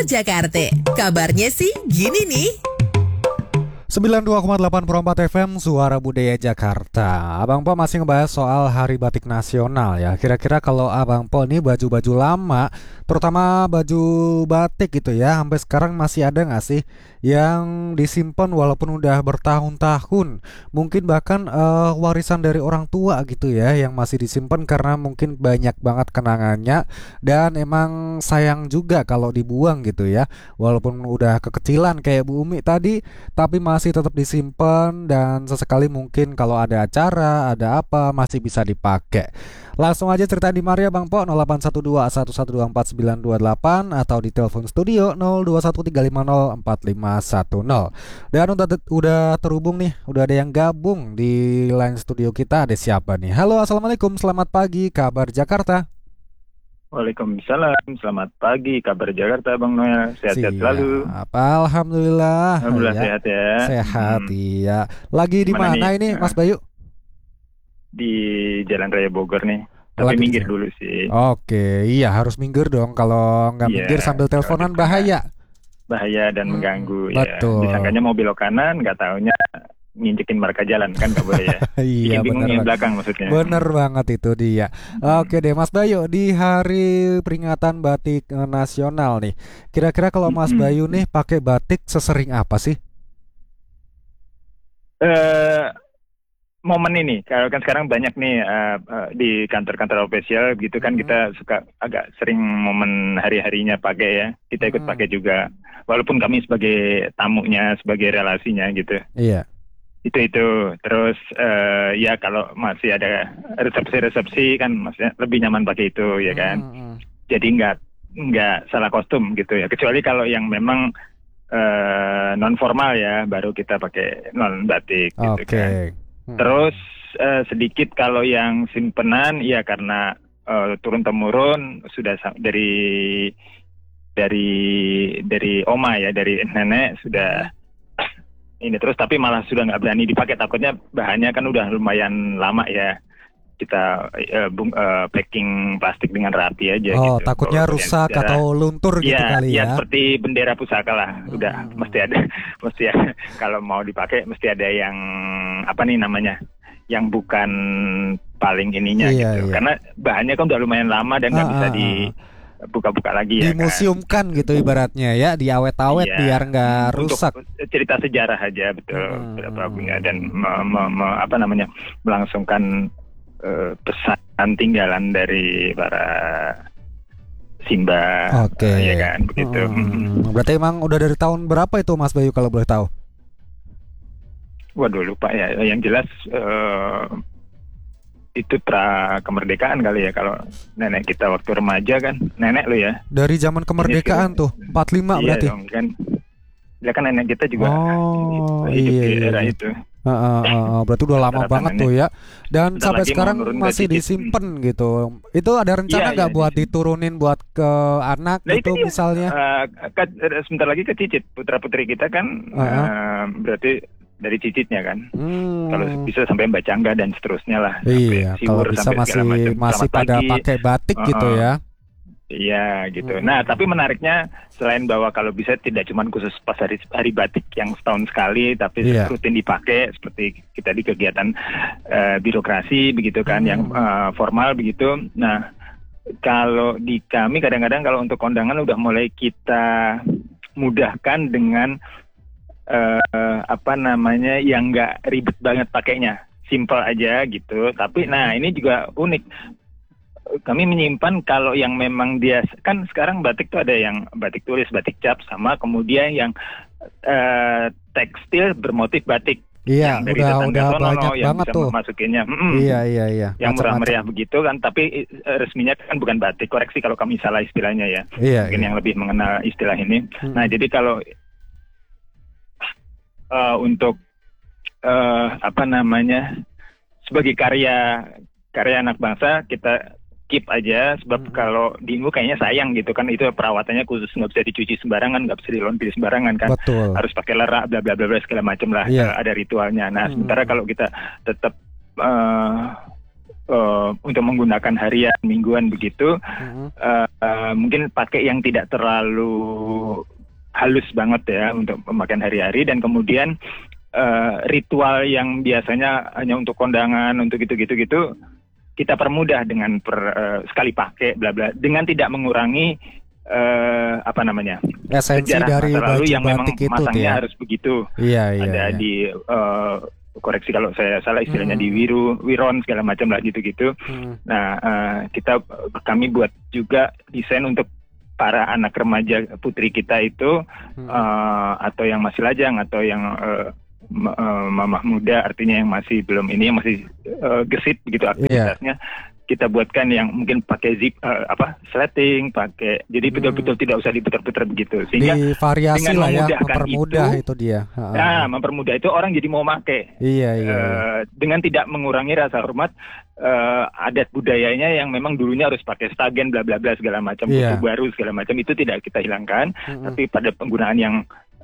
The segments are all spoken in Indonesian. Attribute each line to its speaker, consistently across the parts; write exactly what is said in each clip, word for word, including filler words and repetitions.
Speaker 1: Kabar Jakarta. Kabarnya sih gini nih.
Speaker 2: sembilan puluh dua koma delapan Pro empat F M Suara Budaya Jakarta. Abang Po masih ngebahas soal Hari Batik Nasional ya. Kira-kira kalau Abang Po ini baju-baju lama, terutama baju batik gitu ya, sampai sekarang masih ada gak sih yang disimpan walaupun udah bertahun-tahun? Mungkin bahkan uh, warisan dari orang tua gitu ya, yang masih disimpan karena mungkin banyak banget kenangannya. Dan emang sayang juga kalau dibuang gitu ya. Walaupun udah kekecilan kayak Bu Umi tadi, tapi masih masih tetap disimpan dan sesekali mungkin kalau ada acara, ada apa masih bisa dipakai. Langsung aja ceritain di Maria Bang Po nol delapan satu dua satu satu dua empat sembilan dua delapan atau di telepon studio nol dua satu tiga lima nol empat lima satu nol. Dan udah udah terhubung nih, udah ada yang gabung di line studio kita. Ada siapa nih? Halo, assalamualaikum, selamat pagi, kabar Jakarta.
Speaker 3: Waalaikumsalam, selamat pagi, kabar Jakarta Bang Noel, sehat-sehat selalu.
Speaker 2: Alhamdulillah.
Speaker 3: Alhamdulillah
Speaker 2: ya.
Speaker 3: sehat ya.
Speaker 2: Sehat,
Speaker 3: hmm.
Speaker 2: iya. Lagi di mana ini Mas Bayu?
Speaker 3: Di Jalan Raya Bogor nih. Tapi
Speaker 2: Lagi
Speaker 3: minggir dulu sih.
Speaker 2: Oke, iya harus minggir dong. Kalau nggak
Speaker 3: Iya,
Speaker 2: minggir sambil teleponan bahaya.
Speaker 3: Bahaya dan
Speaker 2: Hmm,
Speaker 3: mengganggu
Speaker 2: betul.
Speaker 3: ya. Disangkanya mau belok kanan, nggak taunya nginjekin marka jalan, kan nggak boleh ya.
Speaker 2: Iya,
Speaker 3: bikin bingung
Speaker 2: bener
Speaker 3: yang belakang maksudnya.
Speaker 2: Bener banget itu dia.
Speaker 3: Hmm.
Speaker 2: Oke deh Mas Bayu, di hari peringatan batik eh, nasional nih, kira-kira kalau Mas
Speaker 3: Hmm.
Speaker 2: Bayu nih pakai batik sesering apa sih?
Speaker 3: Eh, momen ini, kalau kan sekarang banyak nih uh, uh, di kantor-kantor official gitu kan,
Speaker 2: Hmm.
Speaker 3: kita suka agak sering momen hari-harinya pakai ya. Kita ikut
Speaker 2: Hmm.
Speaker 3: pakai juga, walaupun kami sebagai tamunya, sebagai relasinya gitu.
Speaker 2: Iya.
Speaker 3: Itu itu terus uh, ya kalau masih ada resepsi-resepsi kan, maksudnya lebih nyaman pakai itu ya kan.
Speaker 2: Hmm.
Speaker 3: Jadi nggak nggak salah kostum gitu ya. Kecuali kalau yang memang uh, non formal ya, baru kita pakai non batik gitu
Speaker 2: Oke.
Speaker 3: kan.
Speaker 2: Hmm.
Speaker 3: Terus uh, sedikit kalau yang simpenan ya karena uh, turun temurun sudah sa- dari dari dari oma ya, dari nenek sudah ini terus, tapi malah sudah nggak berani dipakai, takutnya bahannya kan udah lumayan lama ya, kita uh, bung, uh, packing plastik dengan rapi aja.
Speaker 2: Oh,
Speaker 3: gitu.
Speaker 2: takutnya
Speaker 3: Bawa
Speaker 2: rusak
Speaker 3: sejarah.
Speaker 2: atau luntur gitu
Speaker 3: Ya,
Speaker 2: kali
Speaker 3: ya
Speaker 2: ya.
Speaker 3: seperti bendera pusaka lah, udah
Speaker 2: Hmm.
Speaker 3: mesti ada, mesti ada. Kalau mau dipakai mesti ada yang apa nih namanya, yang bukan paling ininya
Speaker 2: Iya,
Speaker 3: gitu.
Speaker 2: iya.
Speaker 3: Karena bahannya kan udah lumayan lama dan nggak
Speaker 2: Ah,
Speaker 3: bisa
Speaker 2: ah, ah.
Speaker 3: dibuka-buka lagi ya kan.
Speaker 2: Dimuseumkan gitu ibaratnya ya, diawet-awet
Speaker 3: Iya.
Speaker 2: biar nggak
Speaker 3: Untuk
Speaker 2: rusak.
Speaker 3: cerita sejarah aja betul,
Speaker 2: Hmm.
Speaker 3: Prabunya, dan me- me- me- apa namanya, melangsungkan eh, pesan tinggalan dari para Simba.
Speaker 2: Oke.
Speaker 3: eh, ya kan begitu.
Speaker 2: Hmm. Berarti emang udah dari tahun berapa itu Mas Bayu kalau boleh tahu?
Speaker 3: Waduh lupa ya. Yang jelas eh, itu pra kemerdekaan kali ya, kalau nenek kita waktu remaja kan, nenek lo ya.
Speaker 2: Dari zaman kemerdekaan
Speaker 3: Ini
Speaker 2: tuh, empat puluh lima
Speaker 3: iya
Speaker 2: berarti.
Speaker 3: dong kan. Ya kan nenek kita juga
Speaker 2: Oh,
Speaker 3: hidup
Speaker 2: iya,
Speaker 3: di
Speaker 2: iya,
Speaker 3: era
Speaker 2: iya.
Speaker 3: itu.
Speaker 2: Uh, uh, uh, uh, berarti udah lama
Speaker 3: Rata-rata
Speaker 2: banget
Speaker 3: nenek.
Speaker 2: tuh ya. Dan
Speaker 3: Bentar
Speaker 2: sampai
Speaker 3: lagi mau
Speaker 2: sekarang
Speaker 3: nurun ke
Speaker 2: masih
Speaker 3: cicit.
Speaker 2: disimpan gitu. Itu ada rencana
Speaker 3: Iya,
Speaker 2: nggak
Speaker 3: iya,
Speaker 2: buat
Speaker 3: disimpan.
Speaker 2: diturunin buat ke anak
Speaker 3: Nah
Speaker 2: gitu
Speaker 3: itu dia.
Speaker 2: misalnya?
Speaker 3: Eh, ke- sebentar lagi ke cicit, putra putri kita kan.
Speaker 2: Uh-huh.
Speaker 3: eh, berarti dari cicitnya kan.
Speaker 2: Hmm.
Speaker 3: Kalau bisa sampai Mbak Cangga dan seterusnya lah.
Speaker 2: Iya,
Speaker 3: Sampai
Speaker 2: kalau
Speaker 3: Siwur,
Speaker 2: bisa
Speaker 3: sampai
Speaker 2: masih
Speaker 3: segala macam.
Speaker 2: masih
Speaker 3: Selamat
Speaker 2: pada
Speaker 3: pagi.
Speaker 2: pakai batik gitu
Speaker 3: Uh-uh.
Speaker 2: ya.
Speaker 3: Iya gitu.
Speaker 2: Hmm.
Speaker 3: Nah tapi menariknya, selain bahwa kalau bisa tidak cuma khusus pas hari hari batik yang setahun sekali, tapi
Speaker 2: Iya.
Speaker 3: rutin dipakai seperti kita di kegiatan eh, birokrasi begitu kan,
Speaker 2: Hmm.
Speaker 3: yang eh, formal begitu. Nah kalau di kami kadang-kadang kalau untuk kondangan udah mulai kita mudahkan dengan eh, apa namanya, yang nggak ribet banget pakainya, simple aja gitu. Tapi nah ini juga unik. Kami menyimpan kalau yang memang dia kan sekarang batik tuh ada yang batik tulis, batik cap, sama kemudian yang eh, tekstil bermotif batik.
Speaker 2: Iya,
Speaker 3: Yang dari
Speaker 2: udah
Speaker 3: tetangga
Speaker 2: udah
Speaker 3: sono,
Speaker 2: banyak
Speaker 3: yang
Speaker 2: banget
Speaker 3: bisa
Speaker 2: tuh.
Speaker 3: masukinnya. Mm-mm.
Speaker 2: Iya, iya, iya.
Speaker 3: Yang
Speaker 2: Macam-macam.
Speaker 3: murah-meriah begitu kan, tapi eh, resminya kan bukan batik. Koreksi kalau kami salah istilahnya ya.
Speaker 2: Iya,
Speaker 3: Mungkin
Speaker 2: iya.
Speaker 3: yang lebih mengenal istilah ini.
Speaker 2: Mm-mm.
Speaker 3: Nah jadi kalau eh, untuk eh, apa namanya, sebagai karya karya anak bangsa kita keep aja, sebab
Speaker 2: Mm-mm.
Speaker 3: kalau diingu kayaknya sayang gitu kan, itu perawatannya khusus, nggak bisa dicuci sembarangan, nggak bisa dilondri sembarangan kan,
Speaker 2: Betul.
Speaker 3: harus pakai lerak bla bla bla bla segala macam lah.
Speaker 2: Iya.
Speaker 3: Ada ritualnya. Nah
Speaker 2: Mm-mm.
Speaker 3: sementara kalau kita tetap eh, uh, untuk menggunakan harian, mingguan begitu, mm-hmm. uh, uh, mungkin pakai yang tidak terlalu halus banget ya untuk pemakaian hari-hari, dan kemudian uh, ritual yang biasanya hanya untuk kondangan, untuk gitu-gitu gitu kita permudah dengan per, uh, sekali pakai bla bla, dengan tidak mengurangi uh, apa namanya
Speaker 2: esensi dari baju
Speaker 3: yang memang
Speaker 2: batik itu
Speaker 3: masangnya
Speaker 2: ya.
Speaker 3: harus begitu.
Speaker 2: Iya, iya,
Speaker 3: ada
Speaker 2: iya.
Speaker 3: di uh, koreksi kalau saya salah istilahnya
Speaker 2: hmm.
Speaker 3: di wiru, wiron segala macam lah gitu-gitu. Hmm. Nah uh, kita kami buat juga desain untuk para anak remaja putri kita itu hmm. uh, atau yang masih lajang atau yang uh, uh, mamah muda, artinya yang masih belum ini, yang masih uh, gesit begitu aktivitasnya. Yeah. Kita buatkan yang mungkin pakai zip uh, apa sleting, pakai jadi betul-betul hmm. tidak usah diputar-putar begitu, sehingga
Speaker 2: di variasi
Speaker 3: dengan
Speaker 2: lah ya,
Speaker 3: mempermudah
Speaker 2: itu, itu dia. Uh-huh.
Speaker 3: Nah, mempermudah itu orang jadi mau pakai.
Speaker 2: Iya, iya.
Speaker 3: Uh, dengan tidak mengurangi rasa hormat uh, adat budayanya yang memang dulunya harus pakai stagen bla bla bla segala macam,
Speaker 2: yeah.
Speaker 3: buku baru segala macam, itu tidak kita hilangkan, hmm. tapi pada penggunaan yang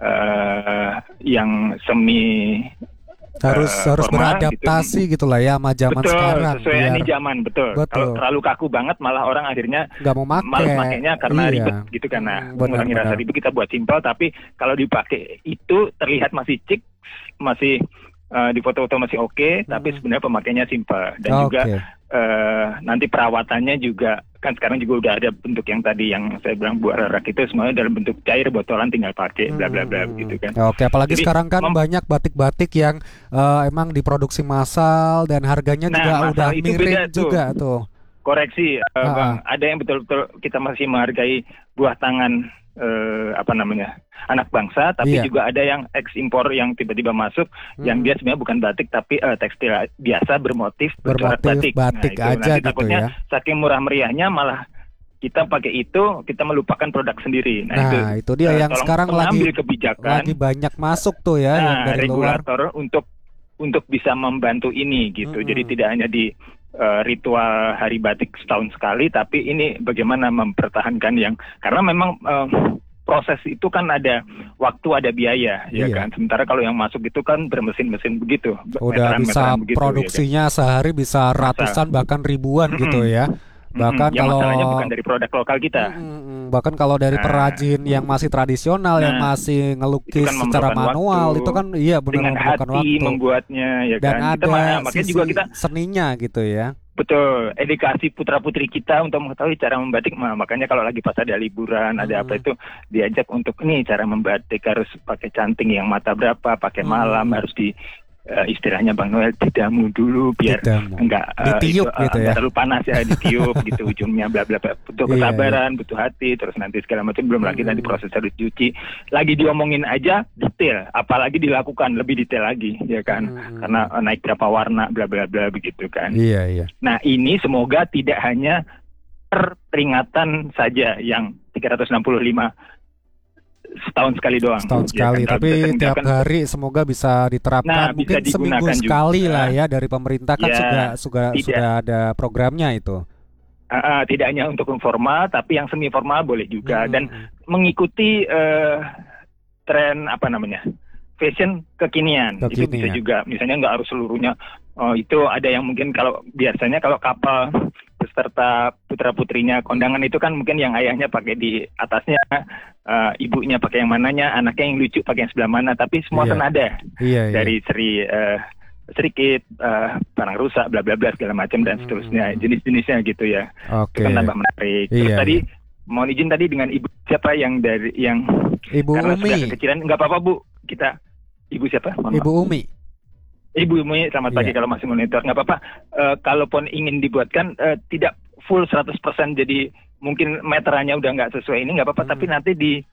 Speaker 3: uh, yang semi
Speaker 2: harus uh, harus formal, beradaptasi gitu. Gitulah ya sama zaman
Speaker 3: betul,
Speaker 2: sekarang.
Speaker 3: Sesuai biar... ini zaman betul. betul. Kalau terlalu kaku banget malah orang akhirnya
Speaker 2: nggak mau pakai.
Speaker 3: Malas makainya karena
Speaker 2: iya.
Speaker 3: ribet gitu, karena
Speaker 2: hmm,
Speaker 3: mengurangi rasa ribet. Kita buat simpel, tapi kalau dipakai itu terlihat masih cik, masih uh, di foto-foto masih oke, okay, hmm. tapi sebenarnya pemakainya simpel dan okay. juga uh, nanti perawatannya juga kan sekarang juga udah ada bentuk yang tadi yang saya bilang buat rarak itu semuanya dalam bentuk cair, botolan tinggal pakai bla bla bla gitu kan.
Speaker 2: Oke, apalagi jadi, sekarang kan mem- banyak batik-batik yang uh, emang diproduksi massal dan harganya nah, juga udah miring juga tuh.
Speaker 3: Koreksi uh, uh-huh. Bang, ada yang betul-betul kita masih menghargai buah tangan uh, apa namanya anak bangsa, tapi iya. juga ada yang ekspor yang tiba-tiba masuk hmm. yang dia sebenarnya bukan batik tapi uh, tekstil biasa bermotif bercorak batik.
Speaker 2: batik
Speaker 3: nah,
Speaker 2: aja
Speaker 3: nanti
Speaker 2: gitu
Speaker 3: takutnya
Speaker 2: ya.
Speaker 3: Saking murah meriahnya malah kita pakai itu, kita melupakan produk sendiri.
Speaker 2: Nah, nah itu, itu dia uh, yang sekarang lagi
Speaker 3: kebijakan,
Speaker 2: lagi banyak masuk tuh ya,
Speaker 3: nah,
Speaker 2: yang dari
Speaker 3: regulator
Speaker 2: luar
Speaker 3: untuk untuk bisa membantu ini gitu. Hmm. Jadi tidak hanya di uh, ritual hari batik setahun sekali, tapi ini bagaimana mempertahankan yang, karena memang uh, proses itu kan ada waktu, ada biaya, ya
Speaker 2: iya.
Speaker 3: kan. Sementara kalau yang masuk itu kan bermesin-mesin begitu.
Speaker 2: Udah bisa begitu, produksinya ya kan? Sehari bisa ratusan Masa. bahkan ribuan mm-hmm. gitu ya. Bahkan
Speaker 3: mm-hmm.
Speaker 2: kalau
Speaker 3: masalahnya bukan dari produk lokal kita.
Speaker 2: Mm-hmm. Bahkan kalau dari nah, perajin yang masih tradisional, nah, yang masih ngelukis kan secara manual, waktu, itu kan iya benar
Speaker 3: dengan
Speaker 2: membutuhkan
Speaker 3: hati
Speaker 2: waktu.
Speaker 3: membuatnya, ya
Speaker 2: Dan
Speaker 3: kan.
Speaker 2: ada
Speaker 3: kita, makanya
Speaker 2: sisi
Speaker 3: juga kita
Speaker 2: seninya gitu ya.
Speaker 3: Betul, edukasi putra-putri kita untuk mengetahui cara membatik. Nah, makanya kalau lagi pas ada liburan, hmm. ada apa itu, diajak untuk nih cara membatik, harus pakai canting yang mata berapa, pakai hmm. malam, harus di uh, istilahnya Bang Noel didamu dulu biar
Speaker 2: didamu.
Speaker 3: enggak uh,
Speaker 2: ditiup
Speaker 3: itu, uh,
Speaker 2: gitu ya.
Speaker 3: terlalu panas ya, ditiup gitu ujungnya bla bla bla. Butuh kesabaran, iya, iya. butuh hati, terus nanti segala macam, belum hmm. lagi nanti proses harus dicuci. Lagi diomongin aja detail, apalagi dilakukan lebih detail lagi, ya kan? Hmm. Karena uh, naik berapa warna bla bla bla begitu kan.
Speaker 2: Iya, iya.
Speaker 3: Nah, ini semoga tidak hanya per peringatan saja yang tiga ratus enam puluh lima setahun sekali doang.
Speaker 2: Setahun sekali, ya, kan? Tapi tiap hari semoga bisa diterapkan. Nah, mungkin bisa seminggu sekali juga. Lah ya dari pemerintah kan ya, sudah sudah sudah ada programnya itu.
Speaker 3: Uh, uh, tidak hanya untuk informal, tapi yang semi formal boleh juga, hmm. dan mengikuti uh, tren apa namanya fashion kekinian. kekinian. Itu bisa juga. Misalnya nggak harus seluruhnya. Oh, itu ada yang mungkin kalau biasanya kalau kapal beserta putra-putrinya kondangan itu kan mungkin yang ayahnya pakai di atasnya, uh, ibunya pakai yang mananya, anaknya yang lucu pakai yang sebelah mana, tapi semua
Speaker 2: iya.
Speaker 3: senada.
Speaker 2: Iya,
Speaker 3: dari
Speaker 2: iya.
Speaker 3: seri uh, sedikit, uh, barang rusak, bla bla bla segala macam dan hmm. seterusnya, jenis-jenisnya gitu ya.
Speaker 2: Oke.
Speaker 3: Itu kan tambah menarik. Terus
Speaker 2: iya,
Speaker 3: tadi
Speaker 2: iya.
Speaker 3: mohon izin tadi dengan ibu siapa yang dari yang
Speaker 2: Ibu
Speaker 3: karena
Speaker 2: Umi.
Speaker 3: Sudah kekecilan, nggak apa-apa Bu, kita Ibu siapa? Mohon
Speaker 2: Ibu
Speaker 3: maaf.
Speaker 2: Umi.
Speaker 3: Ibu Umi, selamat pagi. Yeah. Kalau masih monitor, nggak apa-apa. Uh, kalaupun ingin dibuatkan uh, tidak full seratus persen, jadi mungkin meterannya udah nggak sesuai ini, nggak apa-apa. Hmm. Tapi nanti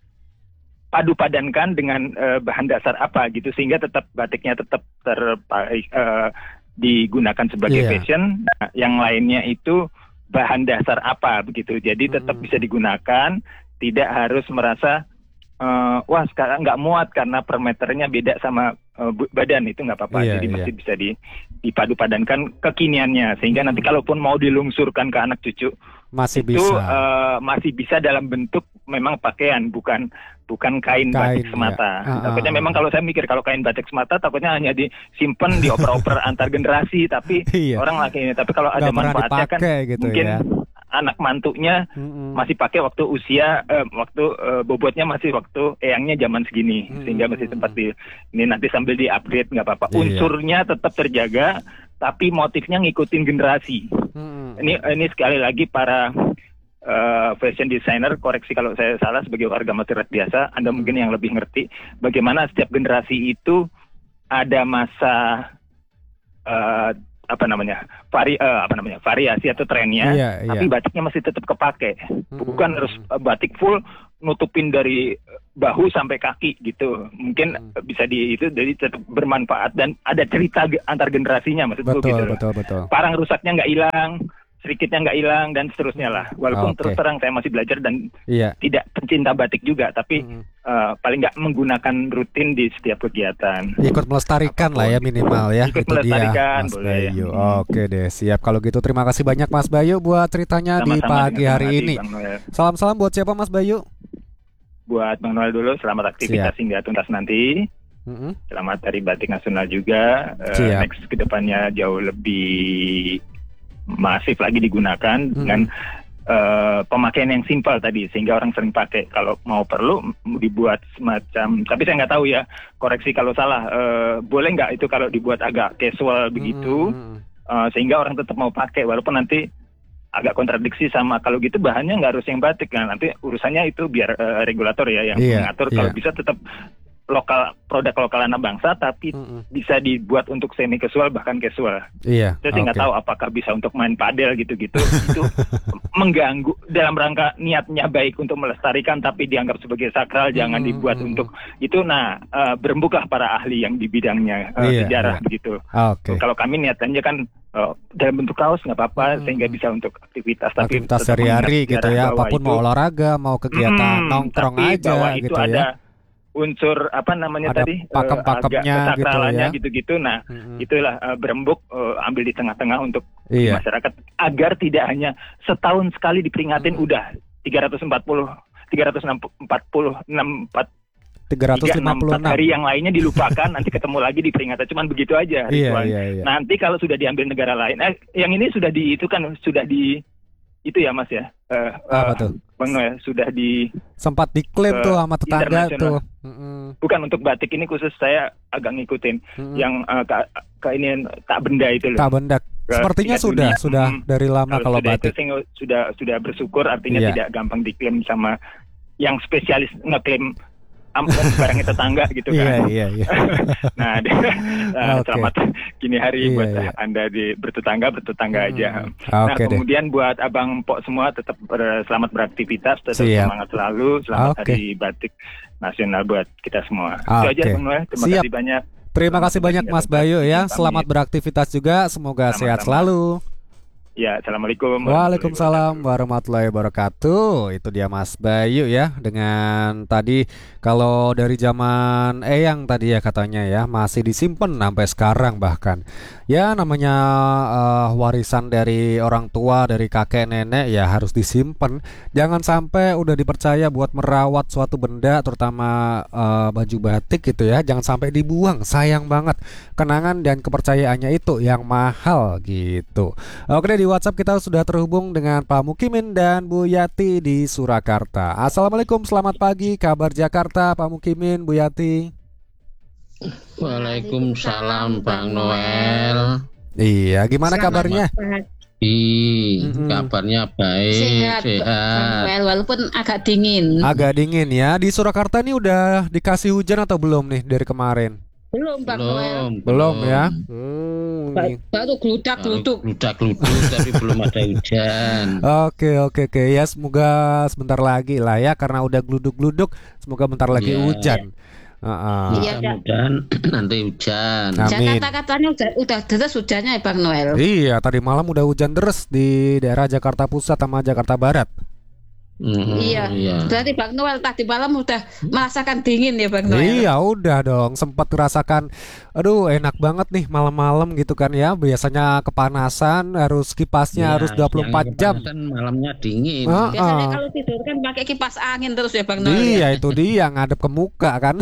Speaker 3: dipadu-padankan dengan uh, bahan dasar apa gitu, sehingga tetap batiknya tetap ter, uh, digunakan sebagai yeah. fashion. Nah, yang lainnya itu bahan dasar apa begitu. Jadi tetap hmm. bisa digunakan, tidak harus merasa uh, wah sekarang nggak muat karena per meternya beda sama uh, badan, itu nggak apa-apa.
Speaker 2: Iya,
Speaker 3: Jadi
Speaker 2: iya.
Speaker 3: masih bisa di, dipadu-padankan kekiniannya, sehingga nanti kalaupun mau dilungsurkan ke anak cucu
Speaker 2: Masih
Speaker 3: itu
Speaker 2: bisa.
Speaker 3: uh, masih bisa dalam bentuk memang pakaian, bukan bukan kain,
Speaker 2: Kain,
Speaker 3: batik semata.
Speaker 2: ya. Ah,
Speaker 3: Takutnya
Speaker 2: ah,
Speaker 3: memang
Speaker 2: ah.
Speaker 3: kalau saya mikir kalau kain batik semata takutnya hanya disimpan dioper-oper antar generasi, tapi
Speaker 2: Iya.
Speaker 3: orang lagi ini. Tapi kalau ada
Speaker 2: Nggak pernah
Speaker 3: manfaatnya kan
Speaker 2: dipakai gitu
Speaker 3: mungkin
Speaker 2: ya.
Speaker 3: anak mantunya
Speaker 2: Mm-mm.
Speaker 3: masih pakai waktu usia eh, waktu eh, bobotnya masih waktu eyangnya zaman segini,
Speaker 2: Hmm.
Speaker 3: sehingga masih sempat di ini nanti sambil di-upgrade nggak apa-apa.
Speaker 2: Iya.
Speaker 3: Unsurnya tetap terjaga, tapi motifnya ngikutin generasi.
Speaker 2: Mm-mm.
Speaker 3: Ini ini sekali lagi para eh, fashion designer, koreksi kalau saya salah sebagai warga masyarakat biasa, Anda mungkin yang lebih ngerti bagaimana setiap generasi itu ada masa eh, apa namanya vari eh, apa namanya variasi atau trennya,
Speaker 2: Iya,
Speaker 3: tapi
Speaker 2: iya.
Speaker 3: batiknya masih tetap kepake. Bukan
Speaker 2: Mm-mm.
Speaker 3: harus eh, batik full nutupin dari bahu sampai kaki gitu. Mungkin
Speaker 2: Mm.
Speaker 3: eh, bisa di itu jadi tetap bermanfaat dan ada cerita ge- antar generasinya, maksudku
Speaker 2: Betul,
Speaker 3: gitu loh.
Speaker 2: betul, betul.
Speaker 3: Parang rusaknya nggak hilang, sedikitnya nggak hilang, dan seterusnya lah. Walaupun
Speaker 2: Oke.
Speaker 3: terus terang saya masih belajar dan
Speaker 2: Iya.
Speaker 3: tidak pencinta batik juga, tapi
Speaker 2: Mm-mm.
Speaker 3: eh, paling nggak menggunakan rutin di setiap kegiatan.
Speaker 2: Ikut melestarikan lah ya minimal ya.
Speaker 3: Ikut
Speaker 2: Itu
Speaker 3: melestarikan,
Speaker 2: dia Mas
Speaker 3: boleh ya.
Speaker 2: Bayu.
Speaker 3: Hmm.
Speaker 2: Oke deh, siap kalau gitu. Terima kasih banyak Mas Bayu buat ceritanya di
Speaker 3: Sama-sama,
Speaker 2: pagi
Speaker 3: dengan
Speaker 2: hari
Speaker 3: senang hati,
Speaker 2: ini.
Speaker 3: Bang Noel.
Speaker 2: Salam-salam buat siapa Mas Bayu?
Speaker 3: Buat Bang Noel dulu, selamat aktivitas
Speaker 2: Siap.
Speaker 3: hingga tuntas nanti.
Speaker 2: Mm-mm.
Speaker 3: Selamat Hari Batik Nasional juga. Eh,
Speaker 2: Siap.
Speaker 3: next kedepannya jauh lebih masif lagi digunakan
Speaker 2: Mm-mm.
Speaker 3: dengan eh, pemakaian yang simpel tadi, sehingga orang sering pakai. Kalau mau perlu m- dibuat semacam, tapi saya nggak tahu ya, koreksi kalau salah. Eh, boleh nggak itu kalau dibuat agak casual begitu,
Speaker 2: Mm-mm.
Speaker 3: eh, sehingga orang tetap mau pakai, walaupun nanti agak kontradiksi sama kalau gitu bahannya nggak harus yang batik, kan nanti urusannya itu biar eh, regulator ya yang
Speaker 2: Iya,
Speaker 3: mengatur.
Speaker 2: iya.
Speaker 3: Kalau bisa tetap lokal, produk lokal anak bangsa, tapi
Speaker 2: Mm-mm.
Speaker 3: bisa dibuat untuk semi casual bahkan casual.
Speaker 2: Iya.
Speaker 3: Saya sih nggak
Speaker 2: oke.
Speaker 3: tahu apakah bisa untuk main padel gitu-gitu. Itu mengganggu dalam rangka niatnya baik untuk melestarikan, tapi dianggap sebagai sakral, jangan
Speaker 2: Hmm,
Speaker 3: dibuat
Speaker 2: hmm,
Speaker 3: untuk itu. Nah, eh, berembuklah para ahli yang di bidangnya eh,
Speaker 2: Iya,
Speaker 3: sejarah
Speaker 2: iya.
Speaker 3: begitu.
Speaker 2: Oke.
Speaker 3: Kalau kami niatannya kan eh, dalam bentuk kaos nggak apa-apa,
Speaker 2: Hmm.
Speaker 3: sehingga bisa untuk aktivitas, tapi
Speaker 2: Aktivitas
Speaker 3: tetap
Speaker 2: sehari-hari
Speaker 3: mengingat
Speaker 2: gitu
Speaker 3: sejarah
Speaker 2: ya,
Speaker 3: bahwa
Speaker 2: apapun
Speaker 3: itu-
Speaker 2: mau olahraga, mau kegiatan
Speaker 3: Hmm,
Speaker 2: nongkrong
Speaker 3: tapi
Speaker 2: aja
Speaker 3: bahwa itu
Speaker 2: gitu
Speaker 3: ada
Speaker 2: ya.
Speaker 3: unsur apa namanya
Speaker 2: Ada
Speaker 3: tadi eh,
Speaker 2: pakem-pakemnya
Speaker 3: agak
Speaker 2: gitu
Speaker 3: kesakralannya
Speaker 2: ya.
Speaker 3: gitu-gitu. Nah,
Speaker 2: Mm-mm.
Speaker 3: itulah eh, berembuk, eh, ambil di tengah-tengah untuk
Speaker 2: Iya.
Speaker 3: masyarakat, agar tidak hanya setahun sekali diperingatin
Speaker 2: Hmm.
Speaker 3: udah tiga ratus empat puluh tiga ratus empat puluh enam empat
Speaker 2: tiga ratus lima puluh enam.
Speaker 3: hari yang lainnya dilupakan, nanti ketemu lagi diperingatan, cuman begitu aja
Speaker 2: Iya,
Speaker 3: ritualnya.
Speaker 2: iya, iya.
Speaker 3: Nanti kalau sudah diambil negara lain, eh, yang ini sudah di itu kan sudah di itu ya Mas ya, eh,
Speaker 2: Apa
Speaker 3: eh,
Speaker 2: tuh?
Speaker 3: Bang Noel, sudah di
Speaker 2: Sempat diklaim
Speaker 3: ke
Speaker 2: tuh sama tetangga
Speaker 3: internasional.
Speaker 2: tuh. Mm-mm.
Speaker 3: bukan untuk batik ini khusus, saya agak ngikutin
Speaker 2: Mm-mm.
Speaker 3: yang eh, ke, ke ini tak benda itu loh.
Speaker 2: Tak benda.
Speaker 3: Ke
Speaker 2: Sepertinya
Speaker 3: tingkat
Speaker 2: sudah
Speaker 3: dunia.
Speaker 2: sudah
Speaker 3: Hmm.
Speaker 2: dari lama kalau
Speaker 3: sudah itu
Speaker 2: batik.
Speaker 3: sih sudah sudah bersyukur, artinya
Speaker 2: Iya.
Speaker 3: tidak gampang diklaim sama yang spesialis ngeklaim am- barangnya tetangga gitu
Speaker 2: Iya,
Speaker 3: kan.
Speaker 2: iya, iya.
Speaker 3: Nah, di- nah,
Speaker 2: Oke.
Speaker 3: selamat gini hari
Speaker 2: Iya,
Speaker 3: buat
Speaker 2: iya.
Speaker 3: Anda di bertetangga bertetangga
Speaker 2: Hmm.
Speaker 3: aja.
Speaker 2: Oke
Speaker 3: Nah,
Speaker 2: deh.
Speaker 3: kemudian buat abang pok semua tetap ber- selamat beraktivitas, tetap
Speaker 2: Siap.
Speaker 3: semangat selalu, selamat
Speaker 2: Oke.
Speaker 3: Hari Batik Nasional buat kita semua.
Speaker 2: Oke.
Speaker 3: Itu aja Bang Noel, terima
Speaker 2: Siap.
Speaker 3: kasih banyak.
Speaker 2: Terima kasih banyak Mas Bayu ya. Selamat beraktivitas juga. Semoga
Speaker 3: Sama-sama.
Speaker 2: sehat selalu.
Speaker 3: Ya, assalamualaikum.
Speaker 2: Waalaikumsalam warahmatullahi wabarakatuh. Itu dia Mas Bayu ya. Dengan tadi kalau dari zaman Eyang tadi ya katanya ya, masih disimpan sampai sekarang bahkan. Ya namanya eh, warisan dari orang tua, dari kakek nenek ya harus disimpan. Jangan sampai udah dipercaya buat merawat suatu benda, terutama eh, baju batik gitu ya. Jangan sampai dibuang. Sayang banget. Kenangan dan kepercayaannya itu yang mahal gitu. Oke deh, di WhatsApp kita sudah terhubung dengan Pak Mukimin dan Bu Yati di Surakarta. Assalamualaikum, selamat pagi. Kabar Jakarta, Pak Mukimin, Bu Yati.
Speaker 4: Waalaikumsalam Bang Noel.
Speaker 2: Iya, gimana
Speaker 5: Selamat
Speaker 2: kabarnya?
Speaker 4: Ih,
Speaker 2: Mm-mm.
Speaker 4: kabarnya baik,
Speaker 5: Sehat,
Speaker 4: sehat.
Speaker 5: Bang Noel, walaupun agak dingin.
Speaker 2: Agak dingin ya. Di Surakarta nih udah dikasih hujan atau belum nih dari kemarin?
Speaker 5: Belum Bang Noel.
Speaker 4: Belum,
Speaker 2: Belum ya. Hmm,
Speaker 5: Ba-
Speaker 2: nih.
Speaker 5: Baru geludak geluduk.
Speaker 4: Ludak-luduk tapi belum ada hujan.
Speaker 2: Oke oke oke ya, semoga sebentar lagi lah ya, karena udah gluduk-gluduk, semoga bentar lagi
Speaker 4: Iya.
Speaker 2: hujan. Heeh.
Speaker 5: Iya.
Speaker 4: Mudah-mudahan nanti hujan.
Speaker 2: Amin.
Speaker 5: Jakarta katanya udah, udah deras hujannya ya Bang Noel.
Speaker 2: Iya, tadi malam udah hujan deras di daerah Jakarta Pusat sama Jakarta Barat.
Speaker 4: Mm,
Speaker 5: Iya. Berarti Bang Noel tadi malam udah merasakan dingin ya Bang Noel.
Speaker 2: Iya udah dong, sempat merasakan, aduh enak banget nih malam-malam gitu kan ya. Biasanya kepanasan, harus kipasnya
Speaker 4: Iya,
Speaker 2: harus dua puluh empat jam.
Speaker 4: kepanasan, malamnya dingin.
Speaker 2: Ah,
Speaker 5: Biasanya
Speaker 2: ah.
Speaker 5: kalau tidur kan pakai kipas angin terus ya Bang Noel.
Speaker 2: Iya itu dia ngadep ke muka kan.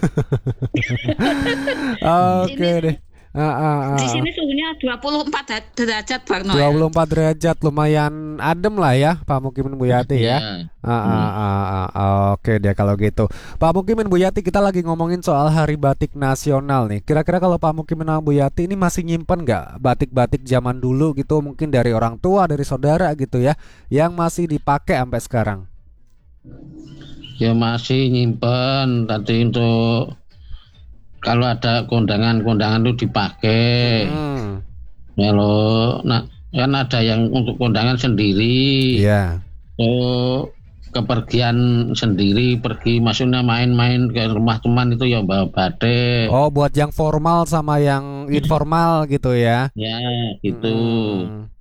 Speaker 2: Oke
Speaker 5: Ini-
Speaker 2: deh. Ah, ah, ah.
Speaker 5: Di sini suhunya dua puluh empat derajat Bang
Speaker 2: dua
Speaker 5: Noel.
Speaker 2: puluh empat derajat lumayan adem lah ya Pak Mukimin Bu Yati ya.
Speaker 4: Iya.
Speaker 2: Ah, ah, ah, ah. Oke deh kalau gitu Pak Mukimin Bu Yati, kita lagi ngomongin soal Hari Batik Nasional nih. Kira-kira kalau Pak Mukimin sama Bu Yati ini masih nyimpen nggak batik-batik zaman dulu gitu, mungkin dari orang tua, dari saudara gitu ya, yang masih dipakai sampai sekarang?
Speaker 4: Ya masih nyimpen tadi untuk kalau ada kondangan-kondangan itu dipakai.
Speaker 2: Hmm.
Speaker 4: Kalau nah, kan ada yang untuk kondangan sendiri.
Speaker 2: Iya.
Speaker 4: Oh, kepergian sendiri, pergi maksudnya main-main ke rumah teman itu ya bawa batik.
Speaker 2: Oh buat yang formal sama yang informal gitu ya.
Speaker 4: Ya gitu.
Speaker 2: Hmm.